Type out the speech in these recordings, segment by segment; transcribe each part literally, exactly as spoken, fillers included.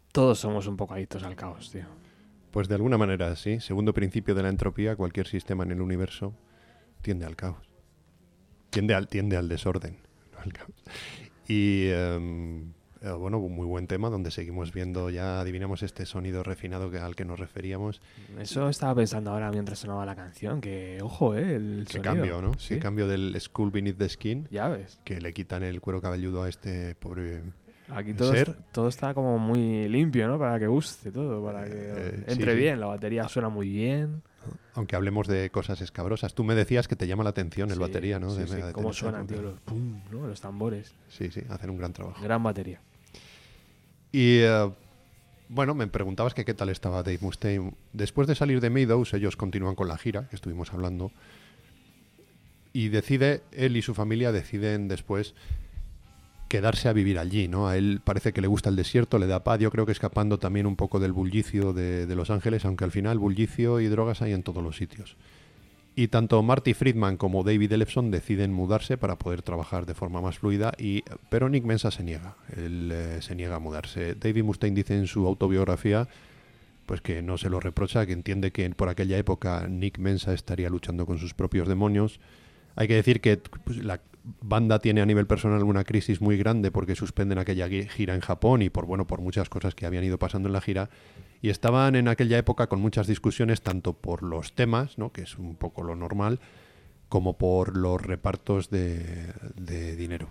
Todos somos un poco adictos al caos, tío. Pues de alguna manera sí. Segundo principio de la entropía, cualquier sistema en el universo tiende al caos. Tiende al, tiende al desorden, no al caos. Y um, eh, bueno, un muy buen tema donde seguimos viendo, ya adivinamos este sonido refinado que, al que nos referíamos. Eso estaba pensando ahora mientras sonaba la canción, que ojo, eh, el Que sonido. cambio, ¿no? Sí, Que cambio del Skull Beneath the Skin, ya ves. que le quitan el cuero cabelludo a este pobre Aquí todo, ser. est- todo está como muy limpio, ¿no? Para que guste todo, para que Eh, entre sí, sí. bien. La batería suena muy bien. Aunque hablemos de cosas escabrosas. Tú me decías que te llama la atención el Sí, batería, ¿no? Sí, De sí. Megadeth en Cómo esa suenan, época. tío, los pum, ¿no? Los tambores. Sí, sí, hacen un gran trabajo. Gran batería. Y eh, bueno, me preguntabas que qué tal estaba Dave Mustaine. Después de salir de Meadows, ellos continúan con la gira, que estuvimos hablando. Y decide, él y su familia deciden después quedarse a vivir allí, ¿no? A él parece que le gusta el desierto, le da paz, yo creo que escapando también un poco del bullicio de, de Los Ángeles, aunque al final bullicio y drogas hay en todos los sitios. Y tanto Marty Friedman como David Ellefson deciden mudarse para poder trabajar de forma más fluida, y, pero Nick Mensa se niega, él eh, se niega a mudarse. David Mustaine dice en su autobiografía pues que no se lo reprocha, que entiende que por aquella época Nick Mensa estaría luchando con sus propios demonios. Hay que decir que pues, la banda tiene a nivel personal una crisis muy grande porque suspenden aquella gira en Japón y por bueno por muchas cosas que habían ido pasando en la gira, y estaban en aquella época con muchas discusiones tanto por los temas, ¿no? Que es un poco lo normal, como por los repartos de, de dinero.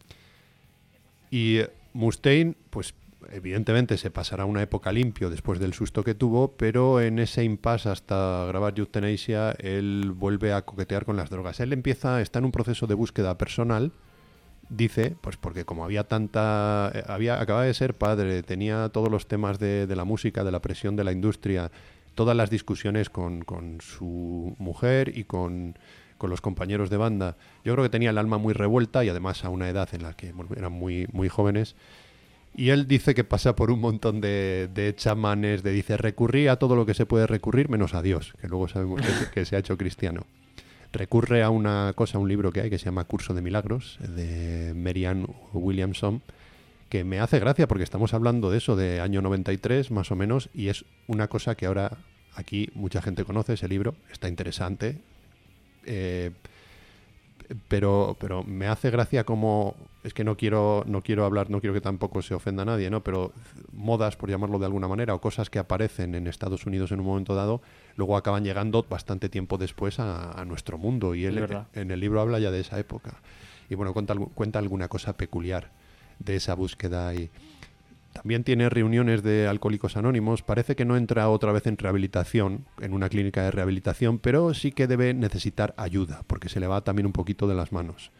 Y Mustaine, pues evidentemente se pasará una época limpio después del susto que tuvo, pero en ese impasse hasta grabar Euthanasia él vuelve a coquetear con las drogas. Él empieza, está en un proceso de búsqueda personal, dice, pues porque como había tanta, había, acababa de ser padre, tenía todos los temas de, de la música, de la presión de la industria, todas las discusiones con, con su mujer y con, con los compañeros de banda. Yo creo que tenía el alma muy revuelta y además a una edad en la que bueno, eran muy, muy jóvenes. Y él dice que pasa por un montón de, de chamanes, de dice, recurrí a todo lo que se puede recurrir menos a Dios, que luego sabemos que, se, que se ha hecho cristiano. Recurre a una cosa, a un libro que hay que se llama Curso de Milagros, de Marianne Williamson, que me hace gracia porque estamos hablando de eso, de año noventa y tres más o menos, y es una cosa que ahora aquí mucha gente conoce, ese libro, está interesante, eh, pero pero me hace gracia como, es que no quiero no quiero hablar, no quiero que tampoco se ofenda a nadie, ¿no? Pero modas, por llamarlo de alguna manera, o cosas que aparecen en Estados Unidos en un momento dado, luego acaban llegando bastante tiempo después a, a nuestro mundo, y él en, en el libro habla ya de esa época. Y bueno, cuenta, cuenta alguna cosa peculiar de esa búsqueda. Y también tiene reuniones de Alcohólicos Anónimos. Parece que no entra otra vez en rehabilitación, en una clínica de rehabilitación, pero sí que debe necesitar ayuda, porque se le va también un poquito de las manos.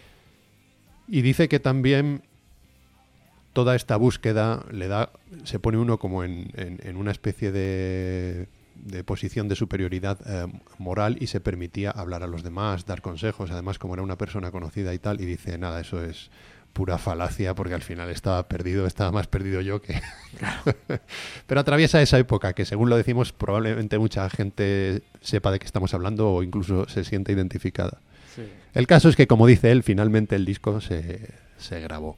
Y dice que también toda esta búsqueda le da, se pone uno como en, en, en una especie de, de posición de superioridad eh, moral, y se permitía hablar a los demás, dar consejos, además como era una persona conocida y tal, y dice, nada, eso es pura falacia, porque al final estaba perdido, estaba más perdido yo que... Claro. Pero atraviesa esa época que, según lo decimos, probablemente mucha gente sepa de qué estamos hablando o incluso se siente identificada. Sí. El caso es que, como dice él, finalmente el disco se, se grabó.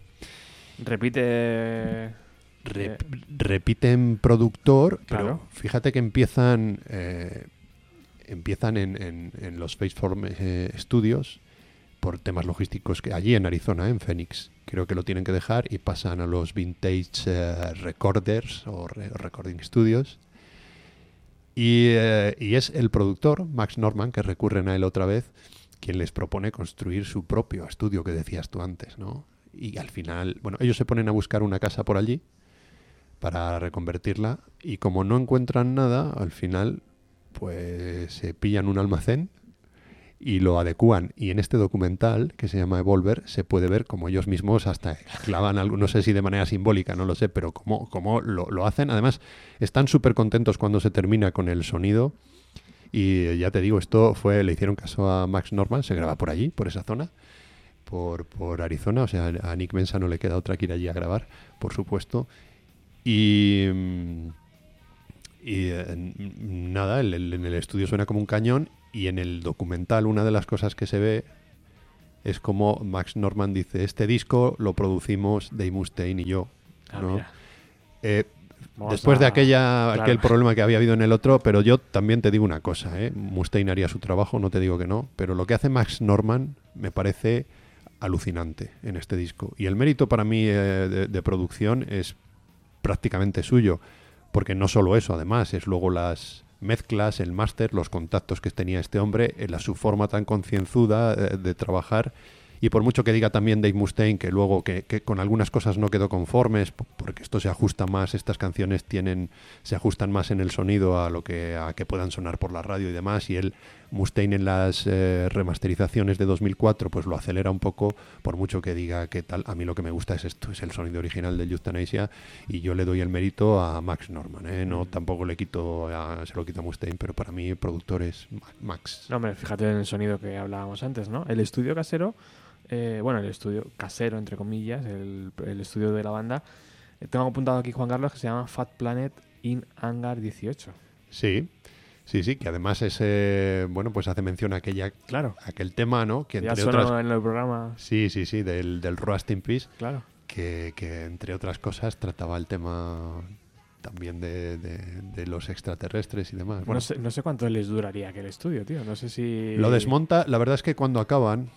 Repite... Rep, repiten productor, claro. Pero fíjate que empiezan eh, empiezan en, en, en los Faceform eh, Studios por temas logísticos, que allí en Arizona, en Phoenix, creo que lo tienen que dejar, y pasan a los Vintage eh, Recorders o re Recording Studios, y, eh, y es el productor, Max Norman, que recurren a él otra vez, quien les propone construir su propio estudio que decías tú antes, ¿no? Y al final, bueno, ellos se ponen a buscar una casa por allí para reconvertirla, y como no encuentran nada, al final pues se pillan un almacén y lo adecúan, y en este documental que se llama Evolver se puede ver como ellos mismos hasta clavan algo, no sé si de manera simbólica, no lo sé, pero como, como lo, lo hacen. Además están súper contentos cuando se termina con el sonido, y ya te digo, esto fue, le hicieron caso a Max Norman, se graba por allí, por esa zona, por, por Arizona, o sea, a Nick Mensa no le queda otra que ir allí a grabar, por supuesto. Y, y eh, nada, el, el, en el estudio suena como un cañón, y en el documental una de las cosas que se ve es como Max Norman dice, este disco lo producimos Dave Mustaine y yo, ¿no? Ah, eh, Vamos después a- de aquella, claro. aquel problema que había habido en el otro, pero yo también te digo una cosa, ¿eh? Mustaine haría su trabajo, no te digo que no, pero lo que hace Max Norman me parece alucinante en este disco. Y el mérito para mí eh, de, de producción es prácticamente suyo, porque no solo eso, además, es luego las mezclas, el máster, los contactos que tenía este hombre, eh, la, su forma tan concienzuda eh, de trabajar. Y por mucho que diga también Dave Mustaine que luego que, que con algunas cosas no quedó conformes, p- porque esto se ajusta más, estas canciones tienen, se ajustan más en el sonido a lo que a que puedan sonar por la radio y demás, y él, Mustaine en las eh, remasterizaciones de dos mil cuatro, pues lo acelera un poco, por mucho que diga que tal, a mí lo que me gusta es esto, es el sonido original de Euthanasia, y yo le doy el mérito a Max Norman, ¿eh? No, tampoco le quito, a- se lo quita a Mustaine, pero para mí el productor es Ma- Max. No, hombre, fíjate en el sonido que hablábamos antes, ¿no? El estudio casero, eh, bueno, el estudio casero, entre comillas, el, el estudio de la banda, eh, tengo apuntado aquí, Juan Carlos, que se llama Fat Planet in Hangar dieciocho. Sí, sí, sí, que además ese, bueno, pues hace mención a aquella, Claro, aquel tema, ¿no? Que ya entre sonó otras, en el programa, sí, sí, sí, del, del Rust in Peace, claro. que, que entre otras cosas trataba el tema también de, de, de los extraterrestres y demás. Bueno, No sé, no sé cuánto les duraría aquel estudio, tío. No sé si... lo desmonta, la verdad es que cuando acaban,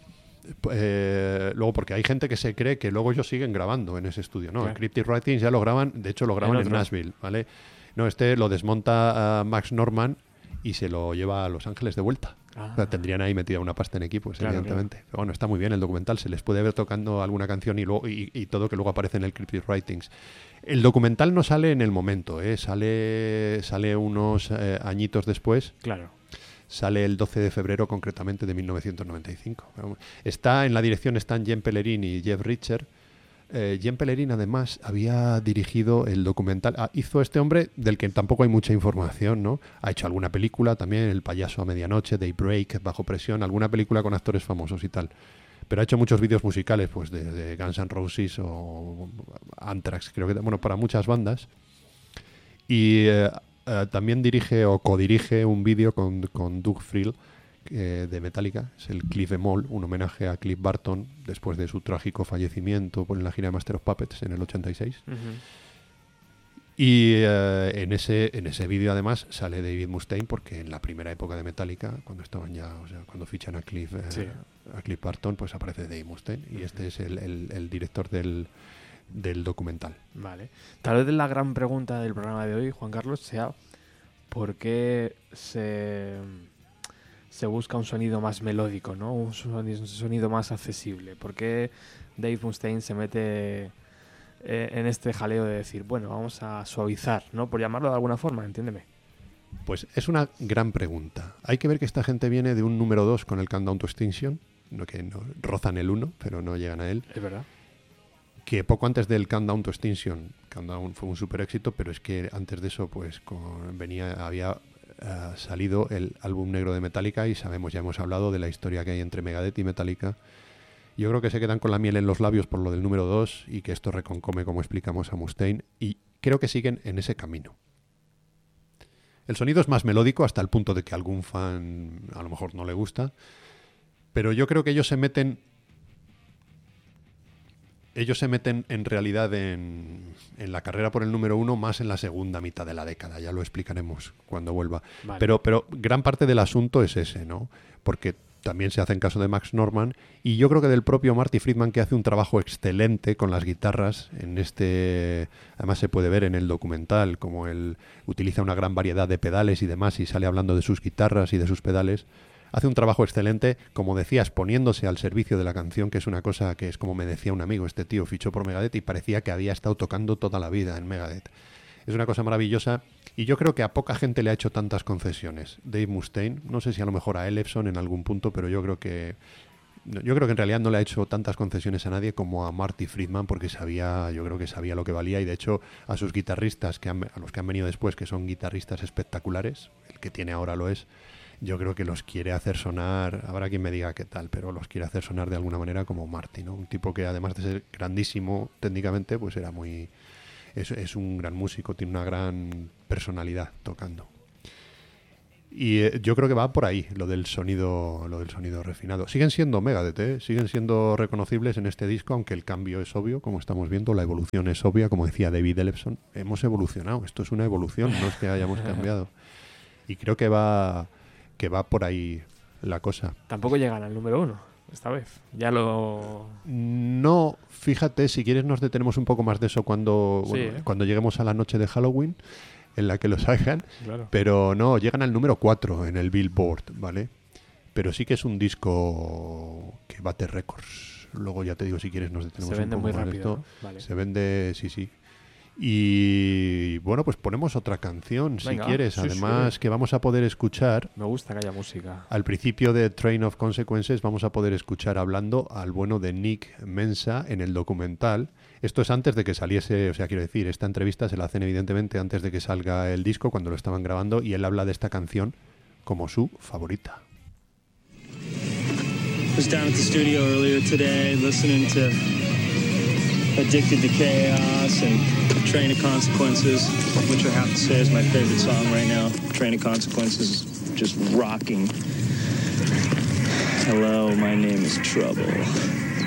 eh, luego porque hay gente que se cree que luego ellos siguen grabando en ese estudio, ¿no? Claro. El Cryptic Writings ya lo graban, de hecho lo graban En en, otro. Nashville, ¿vale? No, este lo desmonta a Max Norman y se lo lleva a Los Ángeles de vuelta. Ah. O sea, tendrían ahí metida una pasta en equipos, Claro, evidentemente. Pero bueno, está muy bien el documental. Se les puede ver tocando alguna canción y, luego, y, y todo que luego aparece en el Cryptic Writings. El documental no sale en el momento, ¿eh? sale, sale unos eh, añitos después. Claro. Sale el doce de febrero concretamente de mil novecientos noventa y cinco. Está en la dirección, están Jean Pellerin y Jeff Richer. Eh, Jean Pellerin además había dirigido el documental. Ah, hizo este hombre del que tampoco hay mucha información, ¿no? Ha hecho alguna película también, El payaso a medianoche, Daybreak, Bajo presión, alguna película con actores famosos y tal. Pero ha hecho muchos vídeos musicales, pues de, de Guns N' Roses o Anthrax, creo que, bueno, para muchas bandas. Y eh, eh, también dirige o codirige un vídeo con, con Doug Frill eh, de Metallica, es el Cliff Emol, un homenaje a Cliff Burton después de su trágico fallecimiento por la gira de Master of Puppets en el ochenta y seis. Ujú. Y eh, en ese en ese vídeo además sale David Mustaine, porque en la primera época de Metallica, cuando estaban ya, o sea, cuando fichan a Cliff, eh, Sí. a Cliff Burton, pues aparece David Mustaine y este es el, el- el director del, del documental. Vale. Tal vez la gran pregunta del programa de hoy, Juan Carlos, sea ¿por qué se, se busca un sonido más melódico, ¿no? Un sonido, un sonido más accesible? ¿Por qué Dave Mustaine se mete eh, en este jaleo de decir, bueno, vamos a suavizar, ¿no? Por llamarlo de alguna forma, entiéndeme. Pues es una gran pregunta. Hay que ver que esta gente viene de un número dos con el Countdown to Extinction, no, que no, rozan el uno, pero no llegan a él. Es verdad. Que poco antes del Countdown to Extinction, Countdown fue un super éxito, pero es que antes de eso, pues con, venía, había eh, salido el álbum negro de Metallica y sabemos, ya hemos hablado de la historia que hay entre Megadeth y Metallica. Yo creo que se quedan con la miel en los labios por lo del número dos y que esto reconcome, como explicamos, a Mustaine, y creo que siguen en ese camino. El sonido es más melódico hasta el punto de que a algún fan a lo mejor no le gusta, pero yo creo que ellos se meten ellos se meten en realidad en, en la carrera por el número uno más en la segunda mitad de la década, ya lo explicaremos cuando vuelva. Vale. Pero, pero gran parte del asunto es ese, ¿no? Porque también se hace en caso de Max Norman y yo creo que del propio Marty Friedman, que hace un trabajo excelente con las guitarras en este, además se puede ver en el documental como él utiliza una gran variedad de pedales y demás y sale hablando de sus guitarras y de sus pedales. Hace un trabajo excelente, como decías, poniéndose al servicio de la canción, que es una cosa que es como me decía un amigo, este tío fichó por Megadeth y parecía que había estado tocando toda la vida en Megadeth. Es una cosa maravillosa y yo creo que a poca gente le ha hecho tantas concesiones. Dave Mustaine, no sé si a lo mejor a Ellefson en algún punto, pero yo creo que yo creo que en realidad no le ha hecho tantas concesiones a nadie como a Marty Friedman, porque sabía, yo creo que sabía lo que valía y de hecho a sus guitarristas, que han, a los que han venido después, que son guitarristas espectaculares, el que tiene ahora lo es, yo creo que los quiere hacer sonar, habrá quien me diga qué tal, pero los quiere hacer sonar de alguna manera como Marty, ¿no? Un tipo que además de ser grandísimo técnicamente, pues era muy... Es, es un gran músico, tiene una gran personalidad tocando. Y eh, yo creo que va por ahí lo del sonido, lo del sonido refinado. Siguen siendo Megadeth, ¿eh? Siguen siendo reconocibles en este disco, aunque el cambio es obvio, como estamos viendo, la evolución es obvia, como decía David Ellefson. Hemos evolucionado, esto es una evolución, no es que hayamos cambiado. Y creo que va, que va por ahí la cosa. Tampoco llegan al número uno esta vez. Ya lo... No, fíjate, si quieres nos detenemos un poco más de eso cuando, Sí, bueno, ¿eh? cuando lleguemos a la noche de Halloween, en la que lo sacan. Claro. Pero no, llegan al número cuatro en el Billboard, ¿vale? Pero sí que es un disco que bate récords. Luego ya te digo, si quieres nos detenemos Se vende un poco muy más de rápido, esto. ¿no? Vale. Se vende, sí, sí. Y bueno, pues ponemos otra canción, Venga, si quieres. sí, Además sí. que vamos a poder escuchar... Me gusta que haya música. Al principio de Train of Consequences vamos a poder escuchar hablando al bueno de Nick Mensa en el documental. Esto es antes de que saliese, o sea, quiero decir, esta entrevista se la hacen evidentemente antes de que salga el disco, cuando lo estaban grabando, y él habla de esta canción como su favorita. I was down at the studio earlier today listening to Addicted to Chaos and Train of Consequences, which I have to say is my favorite song right now. Train of Consequences is just rocking. Hello, my name is Trouble.